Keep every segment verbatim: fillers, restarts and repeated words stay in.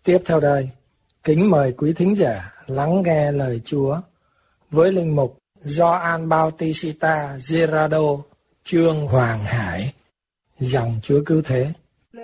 Tiếp theo đây, kính mời quý thính giả lắng nghe lời Chúa với linh mục Gioan Bautista Girardo, chương Hoàng Hải, dòng Chúa Cứu Thế.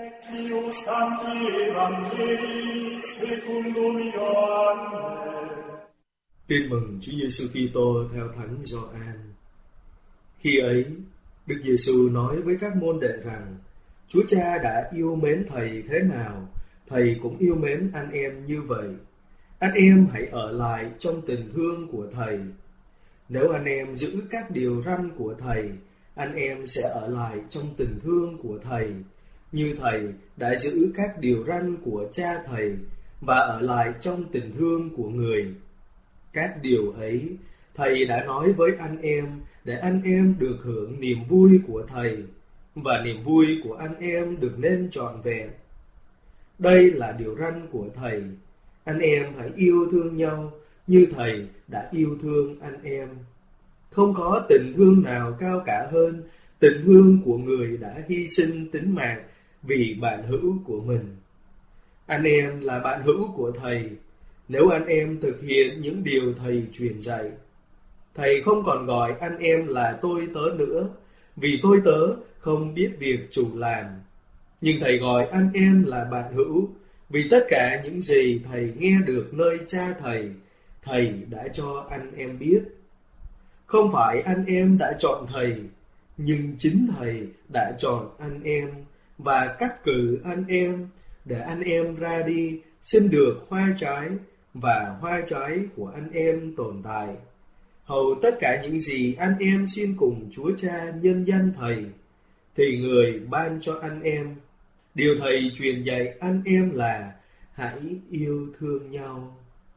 Tin mừng Chúa Giêsu Kitô theo Thánh Gioan. Khi ấy, Đức Giêsu nói với các môn đệ rằng: Chúa Cha đã yêu mến thầy thế nào, thầy cũng yêu mến anh em như vậy. Anh em hãy ở lại trong tình thương của thầy. Nếu anh em giữ các điều răn của thầy, anh em sẽ ở lại trong tình thương của thầy, như thầy đã giữ các điều răn của cha thầy và ở lại trong tình thương của người. Các điều ấy thầy đã nói với anh em để anh em được hưởng niềm vui của thầy, và niềm vui của anh em được nên trọn vẹn. Đây là điều răn của thầy: anh em hãy yêu thương nhau như thầy đã yêu thương anh em. Không có tình thương nào cao cả hơn tình thương của người đã hy sinh tính mạng vì bạn hữu của mình. Anh em là bạn hữu của thầy nếu anh em thực hiện những điều thầy truyền dạy. Thầy không còn gọi anh em là tôi tớ nữa, vì tôi tớ không biết việc chủ làm. Nhưng thầy gọi anh em là bạn hữu, vì tất cả những gì thầy nghe được nơi cha thầy, thầy đã cho anh em biết. Không phải anh em đã chọn thầy, nhưng chính thầy đã chọn anh em và cắt cử anh em để anh em ra đi xin được hoa trái, và hoa trái của anh em tồn tại. Hầu tất cả những gì anh em xin cùng Chúa Cha nhân danh thầy, thì người ban cho anh em. Điều thầy truyền dạy anh em là hãy yêu thương nhau.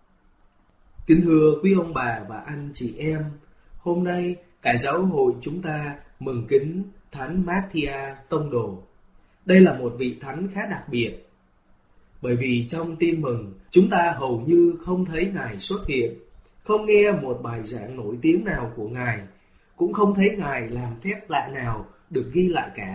Kính thưa quý ông bà và anh chị em, hôm nay cả giáo hội chúng ta mừng kính Thánh Matthias Tông Đồ. Đây là một vị thánh khá đặc biệt, bởi vì trong tin mừng chúng ta hầu như không thấy Ngài xuất hiện, không nghe một bài giảng nổi tiếng nào của Ngài, cũng không thấy Ngài làm phép lạ nào được ghi lại cả.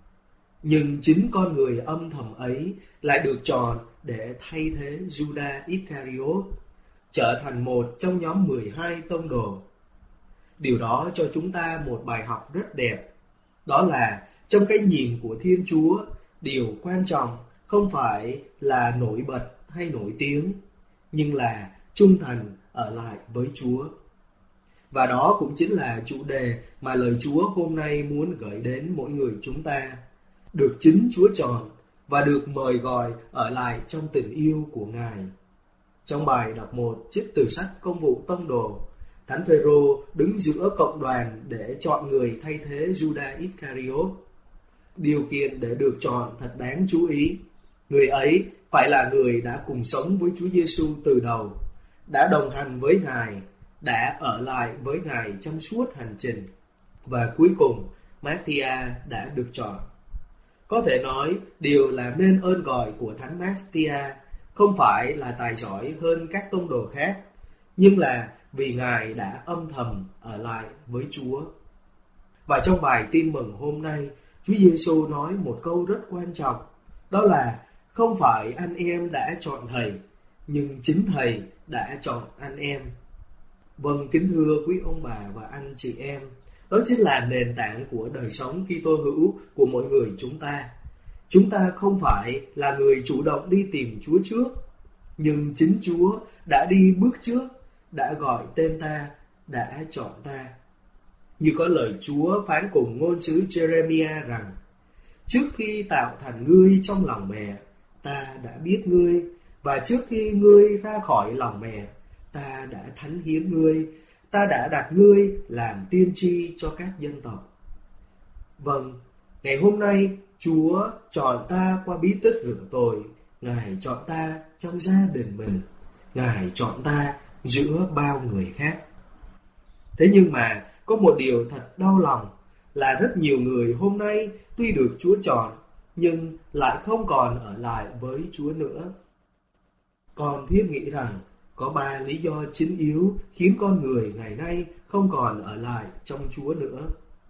Nhưng chính con người âm thầm ấy lại được chọn để thay thế Judas Iscariot, trở thành một trong nhóm mười hai tông đồ. Điều đó cho chúng ta một bài học rất đẹp. Đó là trong cái nhìn của Thiên Chúa, điều quan trọng không phải là nổi bật hay nổi tiếng, nhưng là trung thành ở lại với Chúa. Và đó cũng chính là chủ đề mà lời Chúa hôm nay muốn gửi đến mỗi người chúng ta. Được chính Chúa chọn và được mời gọi ở lại trong tình yêu của Ngài. Trong bài đọc một trích từ sách Công vụ Tông Đồ, Thánh Phêrô đứng giữa cộng đoàn để chọn người thay thế Judas Iscariot. Điều kiện để được chọn thật đáng chú ý. Người ấy phải là người đã cùng sống với Chúa Giêsu từ đầu, đã đồng hành với Ngài, đã ở lại với Ngài trong suốt hành trình. Và cuối cùng, Matthias đã được chọn. Có thể nói, điều làm nên ơn gọi của Thánh Matthias không phải là tài giỏi hơn các tông đồ khác, nhưng là vì Ngài đã âm thầm ở lại với Chúa. Và trong bài tin mừng hôm nay, Chúa Giêsu nói một câu rất quan trọng, đó là không phải anh em đã chọn thầy, nhưng chính thầy đã chọn anh em. Vâng, kính thưa quý ông bà và anh chị em, đó chính là nền tảng của đời sống Kitô hữu của mỗi người chúng ta. Chúng ta không phải là người chủ động đi tìm Chúa trước, nhưng chính Chúa đã đi bước trước, đã gọi tên ta, đã chọn ta. Như có lời Chúa phán cùng ngôn sứ Jeremiah rằng: trước khi tạo thành ngươi trong lòng mẹ, ta đã biết ngươi, và trước khi ngươi ra khỏi lòng mẹ, ta đã thánh hiến ngươi, ta đã đặt ngươi làm tiên tri cho các dân tộc. Vâng, ngày hôm nay Chúa chọn ta qua bí tích rửa tội, Ngài chọn ta trong gia đình mình, Ngài chọn ta giữa bao người khác. Thế nhưng mà có một điều thật đau lòng là rất nhiều người hôm nay tuy được Chúa chọn nhưng lại không còn ở lại với Chúa nữa. Con thiết nghĩ rằng có ba lý do chính yếu khiến con người ngày nay không còn ở lại trong Chúa nữa.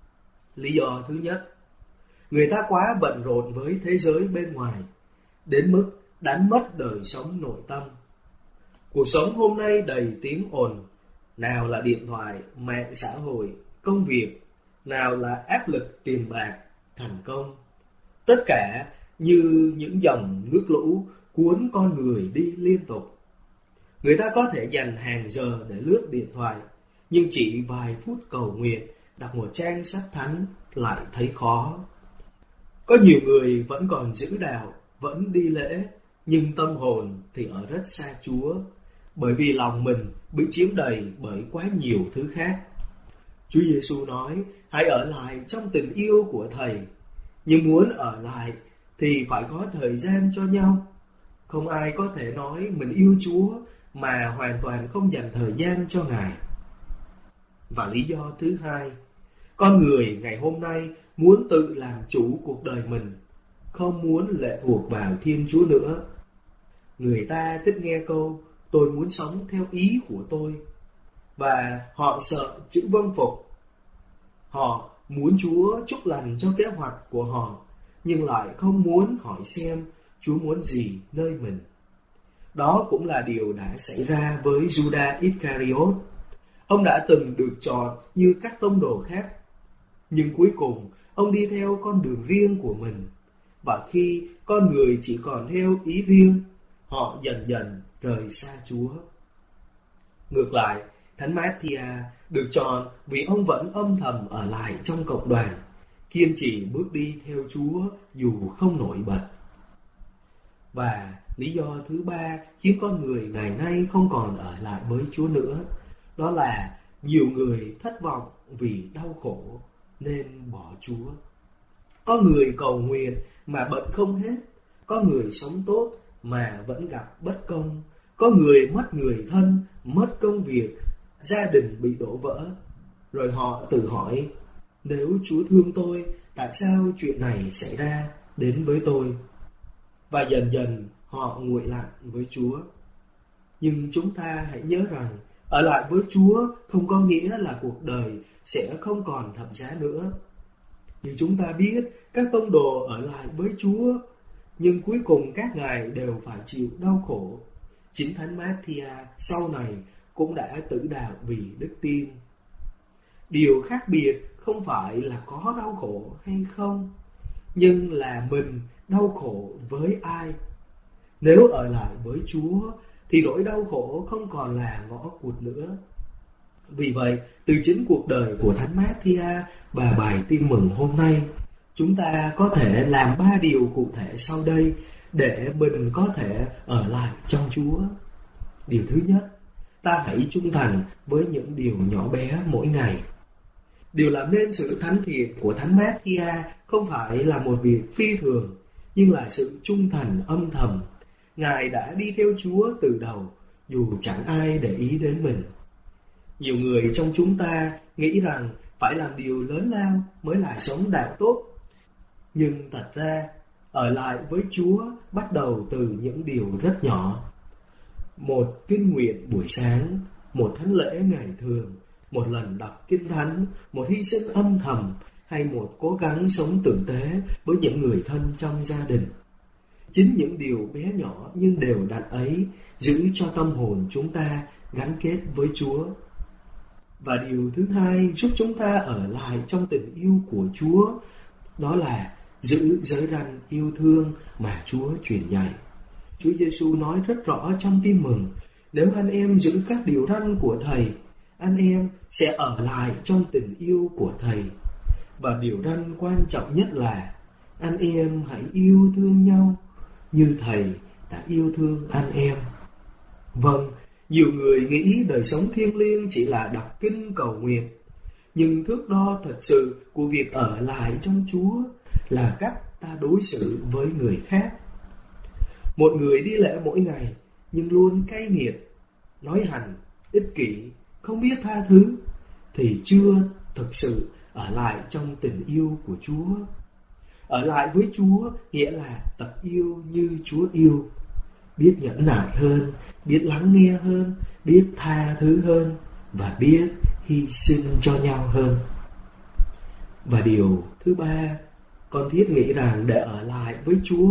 Lý do thứ nhất, người ta quá bận rộn với thế giới bên ngoài, đến mức đánh mất đời sống nội tâm. Cuộc sống hôm nay đầy tiếng ồn, nào là điện thoại, mạng xã hội, công việc, nào là áp lực tiền bạc, thành công. Tất cả như những dòng nước lũ cuốn con người đi liên tục. Người ta có thể dành hàng giờ để lướt điện thoại, nhưng chỉ vài phút cầu nguyện, đọc một trang sách thánh lại thấy khó. Có nhiều người vẫn còn giữ đạo, vẫn đi lễ, nhưng tâm hồn thì ở rất xa Chúa, bởi vì lòng mình bị chiếm đầy bởi quá nhiều thứ khác. Chúa Giêsu nói, hãy ở lại trong tình yêu của Thầy, nhưng muốn ở lại thì phải có thời gian cho nhau. Không ai có thể nói mình yêu Chúa mà hoàn toàn không dành thời gian cho Ngài. Và lý do thứ hai, con người ngày hôm nay muốn tự làm chủ cuộc đời mình, không muốn lệ thuộc vào Thiên Chúa nữa. Người ta thích nghe câu, tôi muốn sống theo ý của tôi, và họ sợ chữ vâng phục. Họ muốn Chúa chúc lành cho kế hoạch của họ, nhưng lại không muốn hỏi xem Chúa muốn gì nơi mình. Đó cũng là điều đã xảy ra với Judas Iscariot. Ông đã từng được chọn như các tông đồ khác, nhưng cuối cùng ông đi theo con đường riêng của mình. Và khi con người chỉ còn theo ý riêng, họ dần dần rời xa Chúa. Ngược lại, Thánh Matthew được chọn vì ông vẫn âm thầm ở lại trong cộng đoàn, kiên trì bước đi theo Chúa dù không nổi bật. Và lý do thứ ba khiến con người ngày nay không còn ở lại với Chúa nữa, đó là nhiều người thất vọng vì đau khổ nên bỏ Chúa. Có người cầu nguyện mà bận không hết, có người sống tốt mà vẫn gặp bất công, có người mất người thân, mất công việc, gia đình bị đổ vỡ. Rồi họ tự hỏi, nếu Chúa thương tôi, tại sao chuyện này xảy ra đến với tôi? Và dần dần họ nguội lạnh với Chúa. Nhưng chúng ta hãy nhớ rằng, ở lại với Chúa không có nghĩa là cuộc đời sẽ không còn thập giá nữa. Như chúng ta biết, các tông đồ ở lại với Chúa, nhưng cuối cùng các ngài đều phải chịu đau khổ. Chính Thánh Matthew sau này cũng đã tử đạo vì đức tin. Điều khác biệt không phải là có đau khổ hay không, nhưng là mình đau khổ với ai. Nếu ở lại với Chúa thì nỗi đau khổ không còn là ngõ cụt nữa. Vì vậy, từ chính cuộc đời của Thánh Matthew và bài tin mừng hôm nay, chúng ta có thể làm ba điều cụ thể sau đây để mình có thể ở lại trong Chúa. Điều thứ nhất, ta hãy trung thành với những điều nhỏ bé mỗi ngày. Điều làm nên sự thánh thiện của Thánh Matthew không phải là một việc phi thường, nhưng là sự trung thành âm thầm. Ngài đã đi theo Chúa từ đầu, dù chẳng ai để ý đến mình. Nhiều người trong chúng ta nghĩ rằng phải làm điều lớn lao mới là sống đạo tốt. Nhưng thật ra, ở lại với Chúa bắt đầu từ những điều rất nhỏ. Một kinh nguyện buổi sáng, một thánh lễ ngày thường, một lần đọc kinh thánh, một hy sinh âm thầm, hay một cố gắng sống tử tế với những người thân trong gia đình. Chính những điều bé nhỏ nhưng đều đặn ấy giữ cho tâm hồn chúng ta gắn kết với Chúa. Và điều thứ hai giúp chúng ta ở lại trong tình yêu của Chúa, đó là giữ giới răn yêu thương mà Chúa truyền dạy. Chúa Giêsu nói rất rõ trong tin mừng, nếu anh em giữ các điều răn của Thầy, anh em sẽ ở lại trong tình yêu của Thầy. Và điều răn quan trọng nhất là anh em hãy yêu thương nhau như Thầy đã yêu thương anh em. Vâng, nhiều người nghĩ đời sống thiêng liêng chỉ là đọc kinh cầu nguyện, nhưng thước đo thật sự của việc ở lại trong Chúa là cách ta đối xử với người khác. Một người đi lễ mỗi ngày nhưng luôn cay nghiệt, nói hành, ích kỷ, không biết tha thứ thì chưa thực sự ở lại trong tình yêu của Chúa. Ở lại với Chúa nghĩa là tập yêu như Chúa yêu, biết nhẫn nại hơn, biết lắng nghe hơn, biết tha thứ hơn và biết hy sinh cho nhau hơn. Và điều thứ ba, con thiết nghĩ rằng để ở lại với Chúa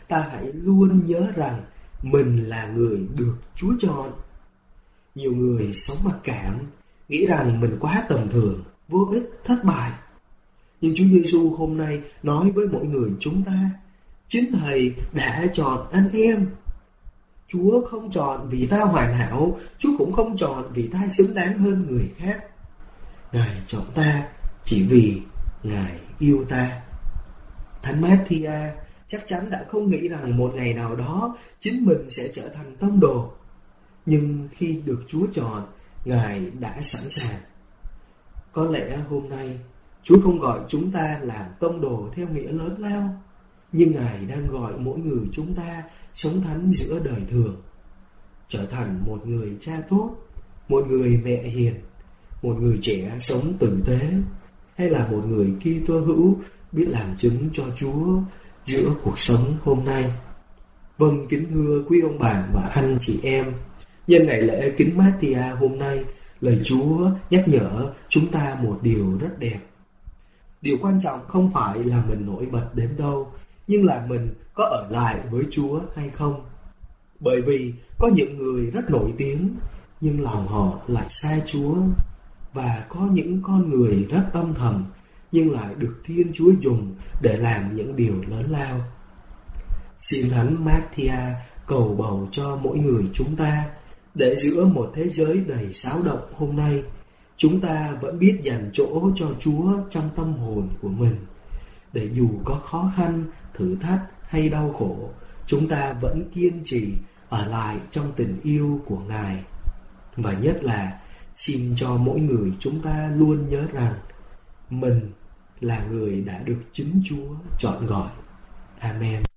ta hãy luôn nhớ rằng mình là người được Chúa chọn. Nhiều người sống mặc cảm, nghĩ rằng mình quá tầm thường, vô ích, thất bại. Nhưng Chúa Giêsu hôm nay nói với mỗi người chúng ta, chính Thầy đã chọn anh em. Chúa không chọn vì ta hoàn hảo, Chúa cũng không chọn vì ta xứng đáng hơn người khác. Ngài chọn ta chỉ vì Ngài yêu ta. Thánh Matthia chắc chắn đã không nghĩ rằng một ngày nào đó chính mình sẽ trở thành tông đồ. Nhưng khi được Chúa chọn, Ngài đã sẵn sàng. Có lẽ hôm nay Chúa không gọi chúng ta làm tông đồ theo nghĩa lớn lao, nhưng Ngài đang gọi mỗi người chúng ta sống thánh giữa đời thường, trở thành một người cha tốt, một người mẹ hiền, một người trẻ sống tử tế, hay là một người Kitô hữu biết làm chứng cho Chúa giữa cuộc sống hôm nay. Vâng, kính thưa quý ông bà và anh chị em, nhân ngày lễ Kính Matthia hôm nay, lời Chúa nhắc nhở chúng ta một điều rất đẹp. Điều quan trọng không phải là mình nổi bật đến đâu, nhưng là mình có ở lại với Chúa hay không. Bởi vì có những người rất nổi tiếng, nhưng lòng họ lại sai Chúa. Và có những con người rất âm thầm, nhưng lại được Thiên Chúa dùng để làm những điều lớn lao. Xin Thánh Matthia cầu bầu cho mỗi người chúng ta, để giữa một thế giới đầy xáo động hôm nay, chúng ta vẫn biết dành chỗ cho Chúa trong tâm hồn của mình, để dù có khó khăn, thử thách hay đau khổ, chúng ta vẫn kiên trì ở lại trong tình yêu của Ngài. Và nhất là xin cho mỗi người chúng ta luôn nhớ rằng mình là người đã được chính Chúa chọn gọi. Amen.